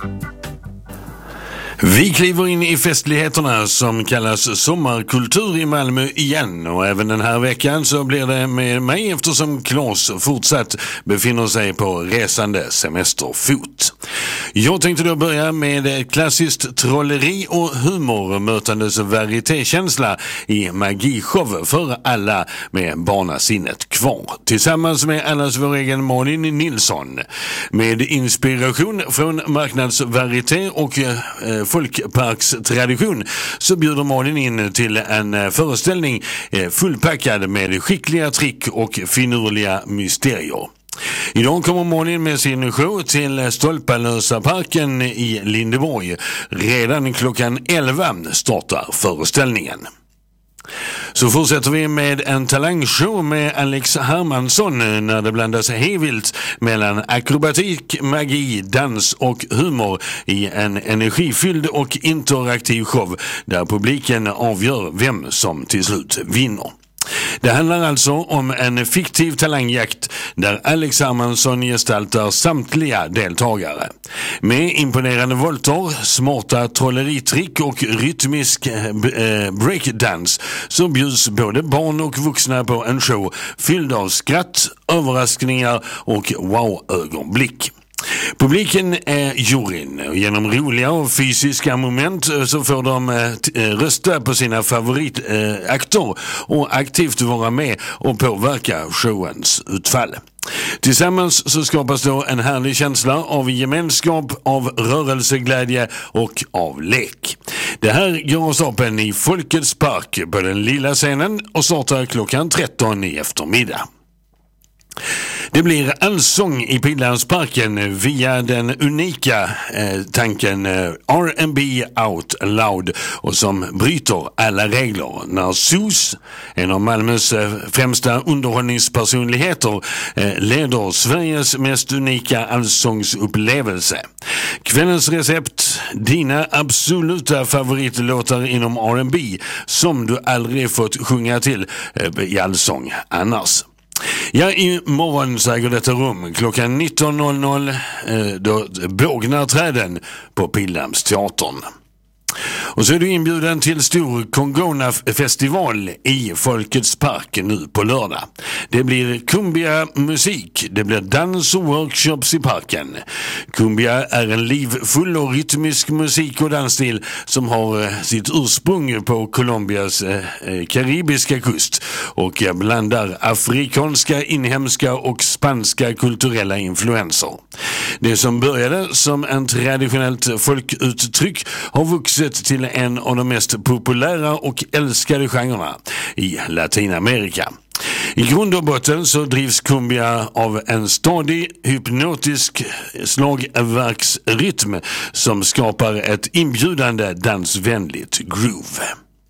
Vi kliver in i festligheterna som kallas sommarkultur i Malmö igen, och även den här veckan så blir det med mig eftersom Claes fortsatt befinner sig på resande semesterfot. Jag tänkte då börja med klassiskt trolleri och humor mötandes varietékänsla i magishow för alla med barnasinnet kvar. Tillsammans med allas vår egen Malin Nilsson. Med inspiration från marknadsvarieté och folkparkstradition så bjuder Malin in till en föreställning fullpackad med skickliga trick och finurliga mysterier. Idag kommer Malin med sin show till Stolpalösa parken i Lindeborg. Redan klockan 11 startar föreställningen. Så fortsätter vi med en talangshow med Alex Hermansson när det blandas hejvilt mellan akrobatik, magi, dans och humor i en energifylld och interaktiv show där publiken avgör vem som till slut vinner. Det handlar alltså om en fiktiv talangjakt där Alex Hermansson gestaltar samtliga deltagare. Med imponerande volter, smarta trolleritrick och rytmisk breakdance så bjuds både barn och vuxna på en show fylld av skratt, överraskningar och wow-ögonblick. Publiken är juryn och genom roliga och fysiska moment så får de rösta på sina favoritakter och aktivt vara med och påverka showens utfall. Tillsammans så skapas då en härlig känsla av gemenskap, av rörelseglädje och av lek. Det här går av stapeln i Folkets park på den lilla scenen och startar klockan 13 i eftermiddag. Det blir allsång i Pildammsparken via den unika tanken R&B Out Loud och som bryter alla regler när SOS, en av Malmös främsta underhållningspersonligheter, leder Sveriges mest unika allsångsupplevelse. Kvällens recept, dina absoluta favoritlåtar inom R&B som du aldrig fått sjunga till i allsång annars. Ja, imorgon så äger detta rum klockan 19.00 då bågnar träden på Pildammsteatern. Och så är du inbjuden till stor Kongona-festival i Folkets park nu på lördag. Det blir Kumbia-musik, det blir dans och workshops i parken. Kumbia är en livfull och rytmisk musik- och dansstil som har sitt ursprung på Colombias karibiska kust och blandar afrikanska, inhemska och spanska kulturella influenser. Det som började som en traditionellt folkuttryck har vuxit till en av de mest populära och älskade genrerna i Latinamerika. I grund och botten så drivs kumbia av en stadig, hypnotisk slagverksrytm som skapar ett inbjudande dansvänligt groove.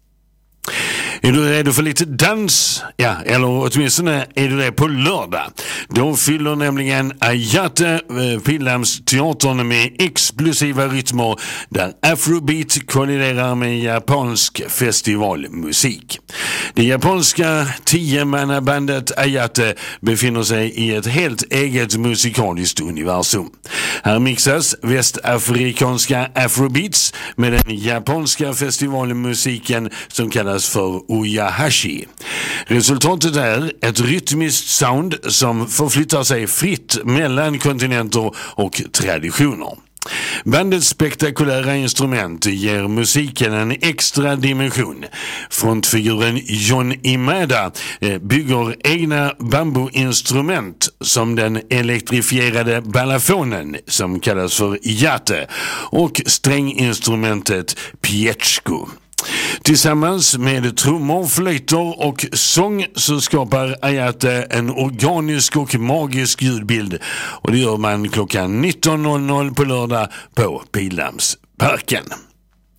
Är du redo för lite dans? Ja, eller åtminstone är du det på lördag. Då fyller nämligen Ayate Pildammsteatern med explosiva rytmer där afrobeat kolliderar med japansk festivalmusik. Det japanska 10-mannabandet Ayate befinner sig i ett helt eget musikaliskt universum. Här mixas västafrikanska afrobeats med den japanska festivalmusiken som kallas för Oyahashi. Resultatet är ett rytmiskt sound som förflyttar sig fritt mellan kontinenter och traditioner. Bandets spektakulära instrument ger musiken en extra dimension. Frontfiguren John Imada bygger egna bambuinstrument som den elektrifierade balafonen som kallas för yate och stränginstrumentet pietschko. Tillsammans med trummor, flöjter och sång så skapar Ayate en organisk och magisk ljudbild och det gör man klockan 19.00 på lördag på Pildammsparken.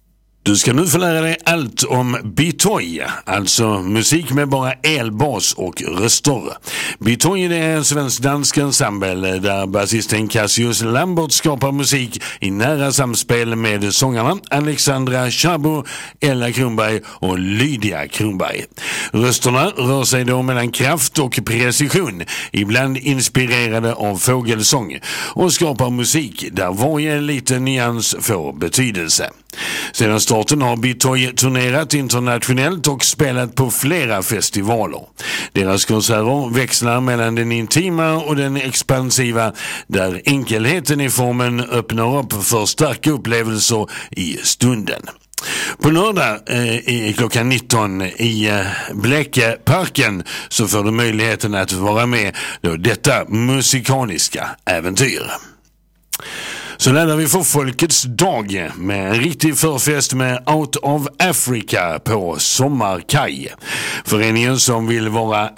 Du ska nu få lära dig allt om Bitoy, alltså musik med bara elbas och röster. Bitoy är en svensk-dansk ensemble där basisten Cassius Lambert skapar musik i nära samspel med sångarna Alexandra Chabo, Ella Kronberg och Lydia Kronberg. Rösterna rör sig då mellan kraft och precision, ibland inspirerade av fågelsång, och skapar musik där varje liten nyans får betydelse. Sedan starten har Bitoy turnerat internationellt och spelat på flera festivaler. Deras konserter växlar mellan den intima och den expansiva, där enkelheten i formen öppnar upp för starka upplevelser i stunden. På lördag klockan 19 i Bläckeparken så får du möjligheten att vara med då detta musikaliska äventyr. Så laddar vi för Folkets dag med en riktig förfest med Out of Africa på Sommarkaj. Föreningen som vill vara